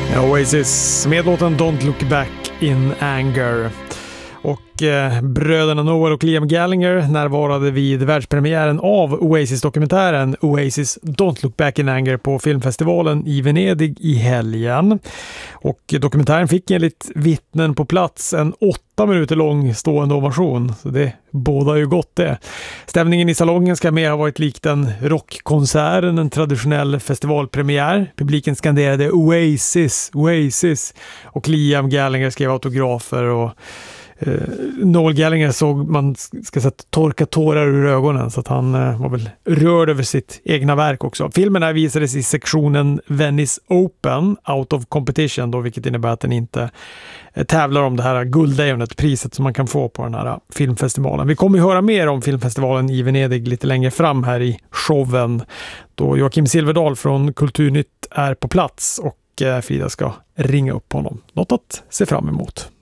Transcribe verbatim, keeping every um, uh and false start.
Oasis med låten Don't Look Back in Anger. Och eh, bröderna Noel och Liam Gallagher närvarade vid världspremiären av Oasis-dokumentären Oasis Don't Look Back in Anger på filmfestivalen i Venedig i helgen. Och dokumentären fick enligt vittnen på plats en åtta minuter lång stående ovation. Så det bådar ju gott det. Stämningen i salongen ska mer ha varit likt en rockkonsert, en traditionell festivalpremiär. Publiken skanderade Oasis, Oasis. Och Liam Gallagher skrev autografer och Uh, Noel Gallagher såg man ska säga torka tårar ur ögonen, så att han uh, var väl rörd över sitt egna verk också. Filmen här visades i sektionen Venice Open Out of Competition då, vilket innebär att den inte uh, tävlar om det här guldlejonet, priset som man kan få på den här uh, filmfestivalen. Vi kommer ju höra mer om filmfestivalen i Venedig lite längre fram här i showen, då Joakim Silverdal från Kulturnytt är på plats och uh, Frida ska ringa upp honom. Något att se fram emot.